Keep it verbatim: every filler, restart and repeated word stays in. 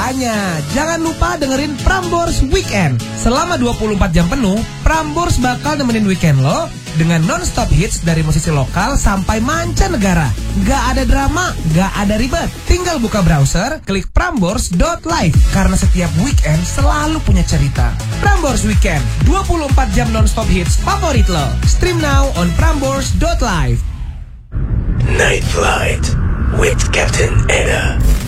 Makanya, jangan lupa dengerin Prambors Weekend. Selama dua puluh empat jam penuh, Prambors bakal nemenin weekend lo dengan non-stop hits dari musisi lokal sampai mancanegara. Gak ada drama, gak ada ribet. Tinggal buka browser, klik prambors dot live. Karena setiap weekend selalu punya cerita. Prambors Weekend, dua puluh empat jam non-stop hits favorit lo. Stream now on prambors dot live. Night Flight with Captain Eda.